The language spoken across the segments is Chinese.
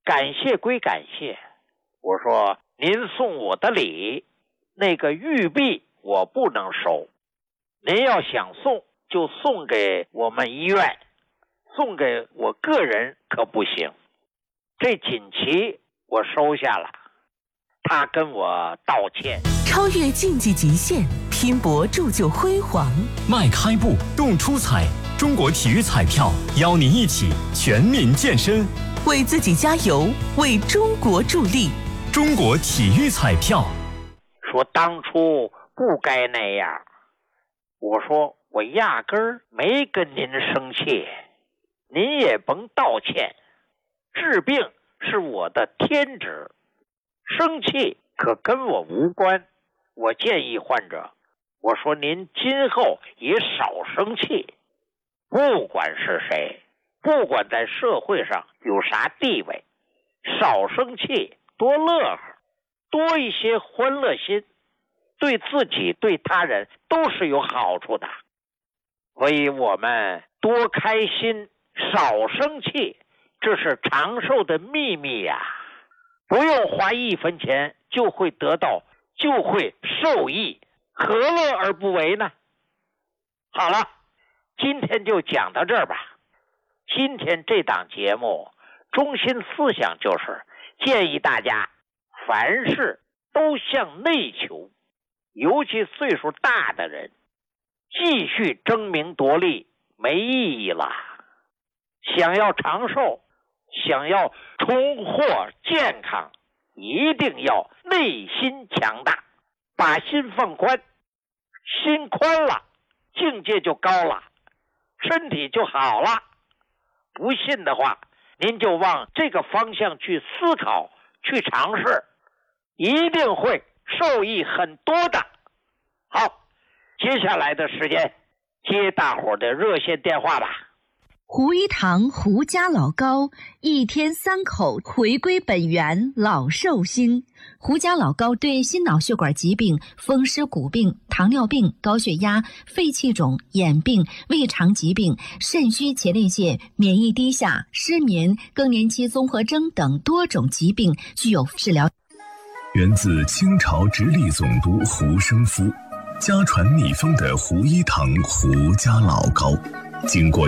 感谢归感谢，我说您送我的礼，那个玉璧我不能收，您要想送就送给我们医院，送给我个人可不行。这锦旗我收下了，他跟我道歉。 超越竞技极限，拼搏铸就辉煌。 迈开步，动出彩！中国体育彩票邀您一起全民健身， 为自己加油，为中国助力。 中国体育彩票说当初不该那样，我说我压根儿没跟您生气，您也甭道歉。治病是我的天职，生气可跟我无关。我建议患者，我说您今后也少生气，不管是谁，不管在社会上有啥地位，少生气，多乐呵，多一些欢乐心，对自己对他人都是有好处的。所以我们多开心，少生气，这是长寿的秘密呀！不用花1分钱就会得到，就会受益，何乐而不为呢？好了，今天就讲到这儿吧。今天这档节目中心思想就是建议大家凡事都向内求，尤其岁数大的人，继续争名夺利没意义了。想要长寿，想要重获健康，一定要内心强大，把心放宽，心宽了，境界就高了，身体就好了。不信的话，您就往这个方向去思考，去尝试，一定会受益很多的。好，接下来的时间接大伙的热线电话吧。 胡一堂胡家老高，一天3口回归本源，老寿星。胡家老高对心脑血管疾病、风湿骨病、糖尿病、高血压、肺气肿、眼病、胃肠疾病、肾虚前列腺、免疫低下、失眠、更年期综合征等多种疾病具有治疗。 源自清朝直隶总督胡生夫，家传秘方的胡一堂胡家老高，经过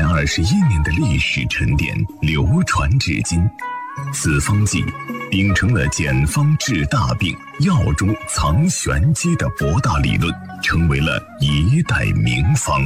121年的历史沉淀，流传至今。此方剂秉承了简方治大病、药中藏玄机的博大理论，成为了一代名方。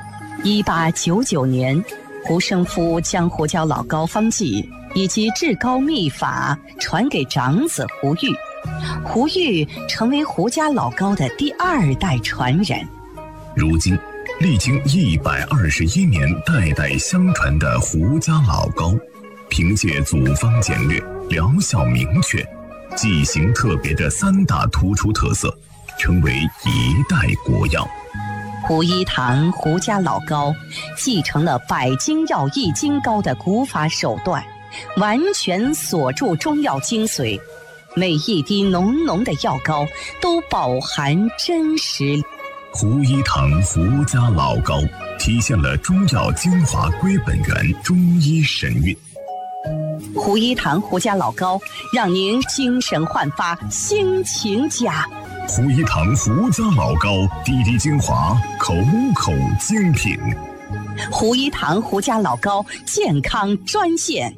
1899年，胡生夫将胡家老高方剂以及治高秘法传给长子胡玉，胡玉成为胡家老高的第2代传人。 如今历经121年代代相传的胡家老高，凭借组方简略、疗效明确、剂型特别的3大突出特色，成为一代国药。 胡一堂胡家老高继承了百金药一金膏的古法手段，完全锁住中药精髓，每一滴浓浓的药膏都饱含真实。 胡一堂胡家老高体现了中药精华归本源，中医神韵。 胡一堂胡家老高让您精神焕发，心情佳。 胡一堂胡家老高，滴滴精华，口口精品。 胡一堂胡家老高健康专线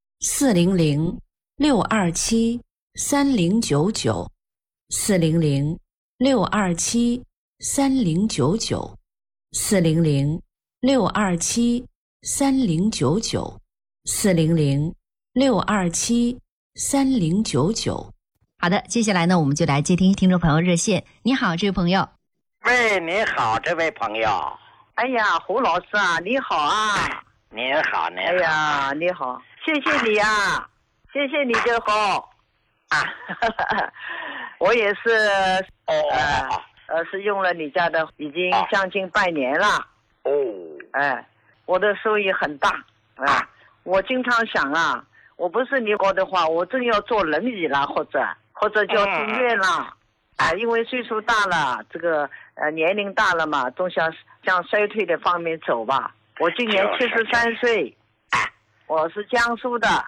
400-627-3099，400-627-3099，400-627-3099。好的，接下来呢，我们就来接听听众朋友热线。你好，这位朋友。 喂，你好，这位朋友。 哎呀，胡老师啊，你好啊！ 您好，您好。 哎呀，你好，谢谢你啊，谢谢你的好啊！我也是，是用了你家的，已经将近半年了。 哦。 哎，我的收益很大啊！我经常想啊，我不是你搞的话，我真要坐轮椅了，或者就要住院了。因为岁数大了，这个年龄大了嘛，总想向衰退的方面走吧。我今年73岁，我是江苏的，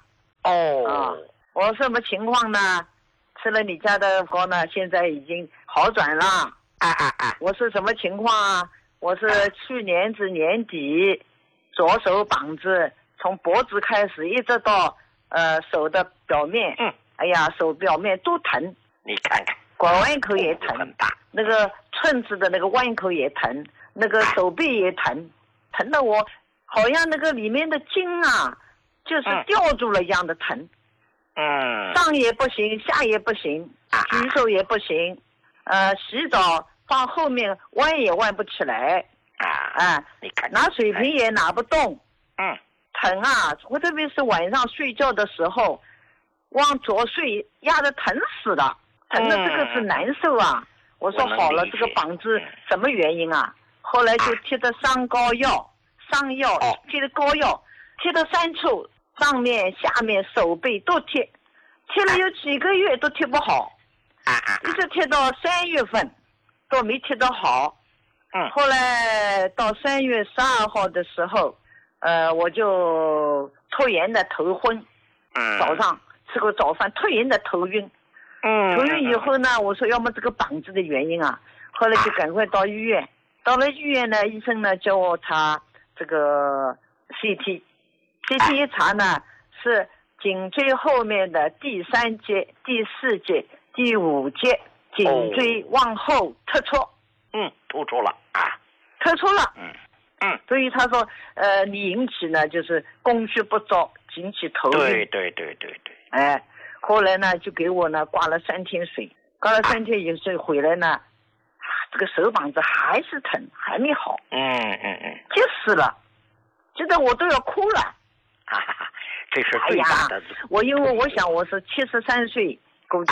哦， 我什么情况呢？吃了你家的膏呢，现在已经好转了。我是什么情况啊？我是去年年底，左手膀子从脖子开始一直到手的表面，哎呀，手表面都疼。 你看看， 拐弯口也疼， 很大， 那个寸子的那个弯口也疼，那个手臂也疼，疼得我好像那个里面的筋啊，就是吊住了一样的疼。上也不行，下也不行，举手也不行，洗澡放后面弯也弯不起来， 你看拿水瓶也拿不动，疼啊！我特别是晚上睡觉的时候，往左睡压得疼死了，疼的这个是难受啊！我说好了，这个膀子什么原因啊？后来就贴的上药，贴的膏药，贴的3处。上面、下面、手背都贴了有几个月都贴不好，一直贴到3月份都没贴得好。后来到3月12号的时候，我就突然的头昏，早上吃过早饭突然的头晕，头晕以后呢，我说要么这个膀子的原因啊，后来就赶快到医院，到了医院呢，医生呢叫我查这个 CT 一查呢，是颈椎后面的第3节、第4节、第5节颈椎往后突出。 突出了啊， 突出了。所以他说，你引起呢就是供血不足，引起头晕。对。后来呢就给我呢挂了3天水，挂了3天以后回来呢，这个手膀子还是疼，还没好。急死了，觉得我都要哭了。 这是最大的。 因为我想我是73岁，估计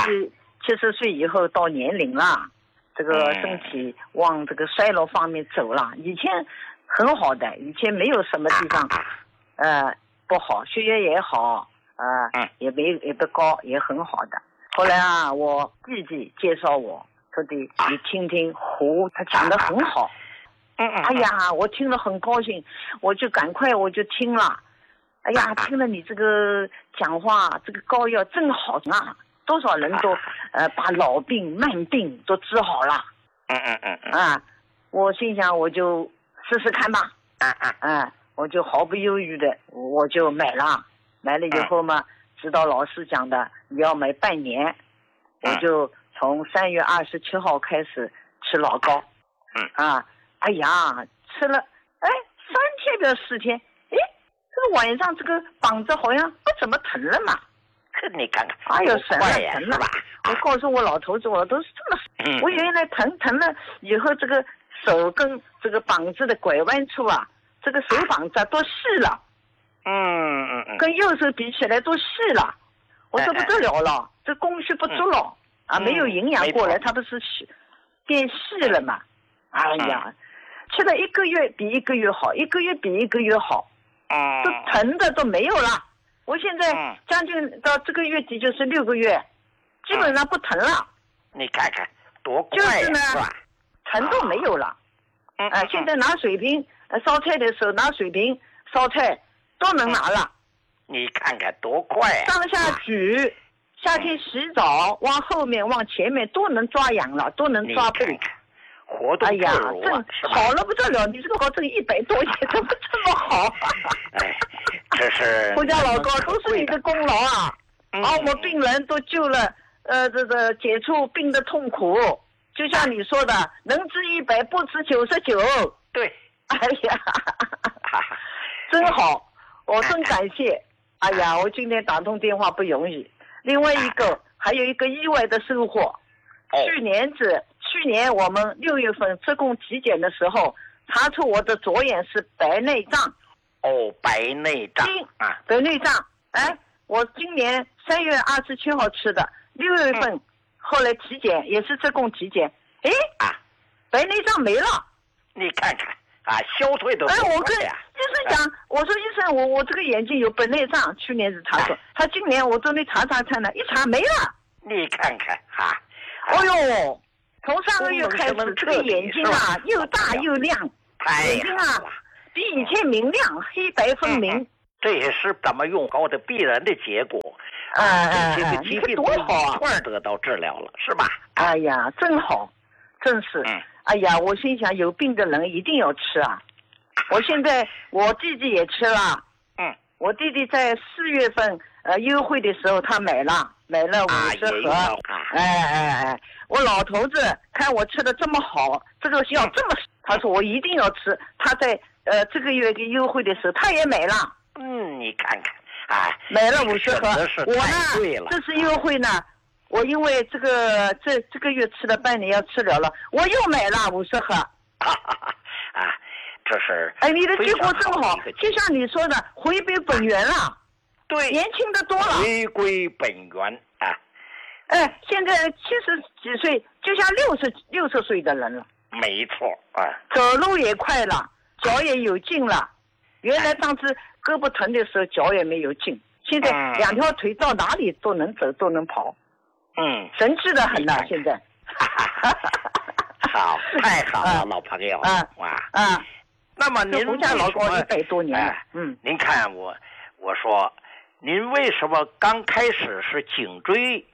70岁以后到年龄了，这个身体往这个衰老方面走了。以前很好的，以前没有什么地方不好，血压也好，也不高，也很好的。后来啊，我弟弟介绍我说的，你听听胡，他讲得很好。哎呀，我听了很高兴，我就赶快我就听了。哎呀，听了你这个讲话，这个膏药真好啊！多少人都把老病慢病都治好了。我心想我就试试看吧。我就毫不犹豫的我就买了以后嘛，指导老师讲的你要买半年，我就从3月27号开始吃老膏。哎呀，吃了3天的4天，这个晚上这个膀子好像不怎么疼了嘛。 你看看， 哎呦，神了疼了！我告诉我老头子，我都是这么，我原来疼了以后，这个手跟这个膀子的拐弯处啊，这个手膀子都细了。跟右手比起来都细了。我说不得了了，这供血不足了没有营养过来，它不是变细了嘛？哎呀，吃了1个月比1个月好，1个月比1个月好。都疼的都没有了，我现在将近到这个月底就是6个月，基本上不疼了。 你看看多快就是呢， 是吧？ 疼都没有了。现在拿水瓶烧菜的时候拿水瓶烧菜都能拿了。 你看看多快上下举，夏天洗澡往后面往前面都能抓痒了，都能抓背。 活动自如真好了不得了！你这个膏挣100多钱，怎么这么好？ 这是胡家老膏都是你的功劳啊！我病人都救了，这个解除病的痛苦。就像你说的，能治100，不治99。 对， 哎呀，真好，我真感谢。哎呀，我今天打通电话不容易。另外还有一个意外的收获，去年我们6月份职工体检的时候，查出我的左眼是白内障。 白内障白内障。我今年3月27号吃的，6月份后来体检也是职工体检，白内障没了。你看看消退的。我跟医生讲，我说医生，我这个眼睛有白内障，去年是查出，他今年我这里查呢，一查没了。你看看从上个月开始，这个眼睛又大又亮，眼睛比以前明亮，黑白分明。 这也是咱们用膏的必然的结果。 这些个疾病都一块得到治疗了，是吧？ 哎呀，真好，真是。哎呀，我心想有病的人一定要吃啊！我现在我弟弟也吃了。我弟弟在4月份优惠的时候他买了50盒。我老头子看我吃的这么好，这个药这么，他说我一定要吃。他在这个月优惠的时候他也买了。 你看看， 买了50盒。我呢，这次优惠呢，我因为这个月吃了半年要吃了了，我又买了50盒。 这是你的结果真好，就像你说的，回归本源了。 对， 年轻的多了。 回归本源啊！ 现在70几岁，就像60岁的人了。 没错啊， 走路也快了，脚也有劲了。原来当时胳膊疼的时候脚也没有劲，现在2条腿到哪里都能走都能跑。神气的很了，现在。 好，太好了，老朋友那么您胡家老高100多年了。 您看我说，您为什么刚开始是颈椎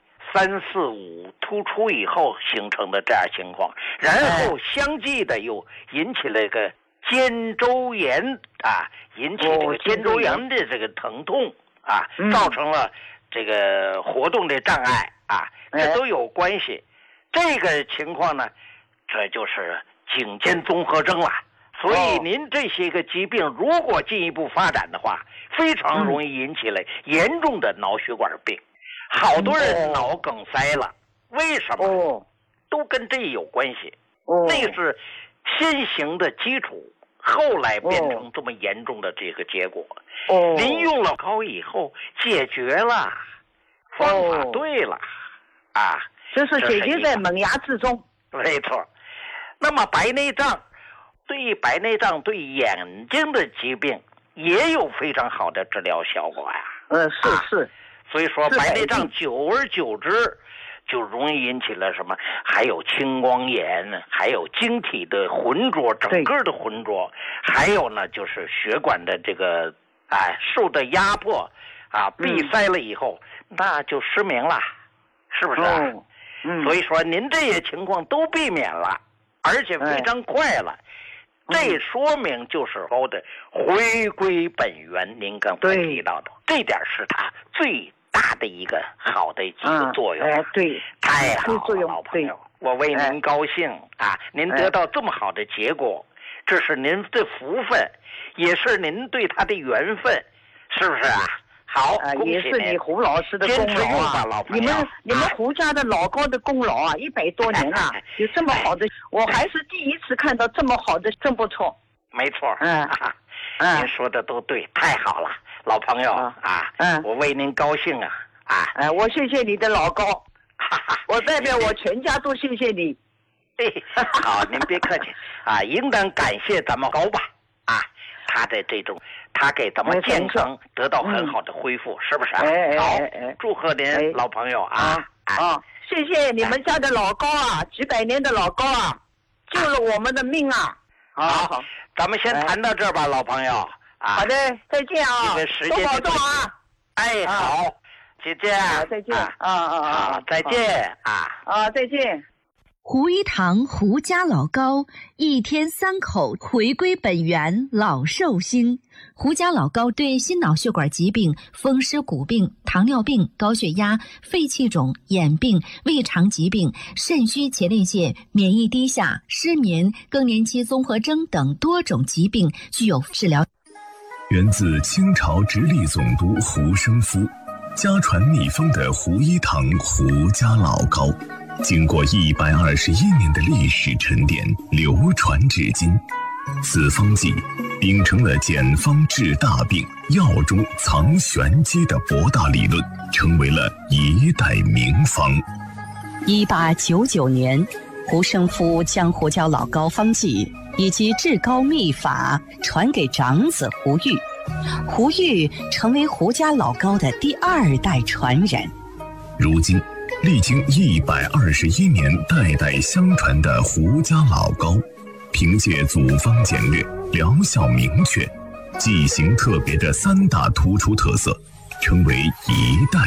3、4、5突出以后形成的这样情况，然后相继的又引起了一个肩周炎引起这个肩周炎的这个疼痛造成了这个活动的障碍这都有关系。这个情况呢，这就是颈肩综合征了。所以您这些个疾病如果进一步发展的话，非常容易引起了严重的脑血管病。好多人脑梗塞了，为什么？都跟这有关系。那个是先行的基础，后来变成这么严重的这个结果。您用了膏以后解决了，方法对了这是解决在萌芽之中。 没错。那么白内障对眼睛的疾病也有非常好的治疗效果呀。 是。 所以说白内障久而久之就容易引起了什么？还有青光眼，还有晶体的浑浊，整个的浑浊，还有呢就是血管的这个受的压迫闭塞了以后，那就失明了，是不是？所以说您这些情况都避免了，而且非常快了。这说明就是的回归本源，您刚才提到的这点是它最大的一个好的一个作用。 对， 太好了，老朋友，我为您高兴您得到这么好的结果，这是您的福分，也是您对他的缘分，是不是好， 也是你胡老师的功劳你们胡家的老高的功劳100多年了，有这么好的，我还是第一次看到这么好的，真不错。 没错，您说的都对，太好了，老朋友我为您高兴我谢谢你的老高，我代表我全家都谢谢你。 好，您别客气应当感谢咱们高吧他的这种，他给咱们健康得到很好的恢复，是不是好，祝贺您老朋友谢谢你们家的老高几百年的老高救了我们的命好，咱们先谈到这儿吧，老朋友好的，再见多保重好，再见再见再见再见。 胡一堂胡家老高1天3口回归本源老寿星。胡家老高对心脑血管疾病、风湿骨病、糖尿病、高血压、肺气肿、眼病、胃肠疾病、肾虚前列腺、免疫低下、失眠、更年期综合征等多种疾病具有治疗。 源自清朝直隶总督胡生夫，家传秘方的胡一堂胡家老高，经过121年的历史沉淀，流传至今。此方剂秉承了简方治大病、药中藏玄机的博大理论，成为了一代名方。 1899年，胡生夫将胡家老高方剂以及治高秘法传给长子胡玉，胡玉成为胡家老高的第2代传人。 如今历经121年代代相传的胡家老高，凭借组方简略、疗效明确、剂型特别的3大突出特色，成为一代